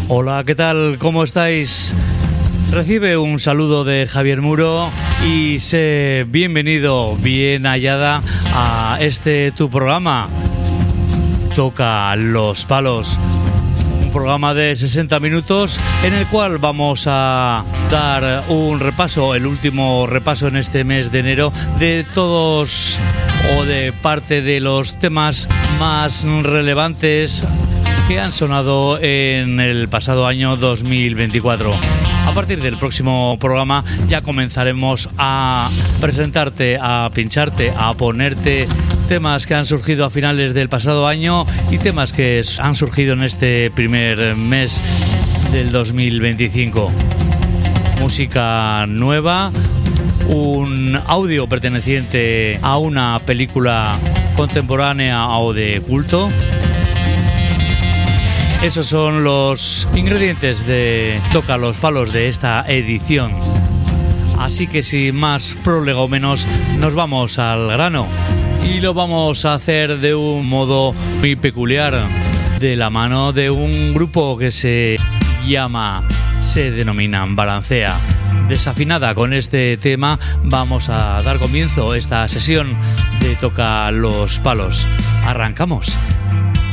Hola, ¿qué tal? ¿Cómo estáis? Recibe un saludo de Javier Muro y sé bienvenido, bien hallada a este tu programa, Toca los Palos. Un programa de 60 minutos en el cual vamos a dar un repaso, el último repaso en este mes de enero de todos o de parte de los temas más relevantes que han sonado en el pasado año 2024. A partir del próximo programa ya comenzaremos a presentarte, a pincharte, a ponerte temas que han surgido a finales del pasado año y temas que han surgido en este primer mes del 2025. Música nueva, un audio perteneciente a una película contemporánea o de culto. Esos son los ingredientes de Toca los Palos de esta edición. Así que sin más prolegómenos, nos vamos al grano. Y lo vamos a hacer de un modo muy peculiar, de la mano de un grupo que se denominan Balancea. Desafinada con este tema, vamos a dar comienzo a esta sesión de Toca los Palos. Arrancamos.